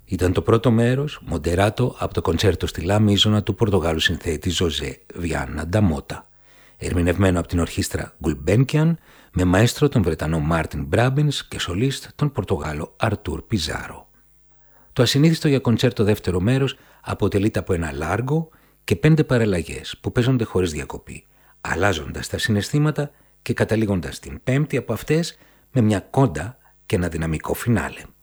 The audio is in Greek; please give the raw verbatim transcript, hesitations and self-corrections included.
Ήταν το πρώτο μέρος, μοντεράτο από το κοντσέρτο στη Λα Μίζωνα του Πορτογάλου συνθέτη Ζωζέ Βιάννα ντα Μότα, ερμηνευμένο από την ορχήστρα Gulbenkian με μαέστρο τον Βρετανό Μάρτιν Μπράμπινς και σολίστ τον Πορτογάλο Αρτούρ Πιζάρο. Το ασυνήθιστο για κοντσέρτο δεύτερο μέρος αποτελείται από ένα λάργο και πέντε παραλλαγές που παίζονται χωρίς διακοπή, αλλάζοντας τα συναισθήματα και καταλήγοντας την πέμπτη από αυτές με μια κόντα και ένα δυναμικό φινάλε.